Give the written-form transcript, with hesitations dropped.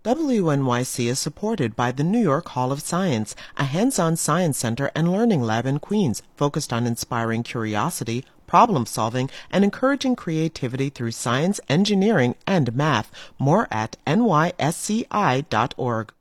WNYC is supported by the New York Hall of Science, a hands-on science center and learning lab in Queens focused on inspiring curiosity, problem solving, and encouraging creativity through science, engineering, and math. More at nysci.org.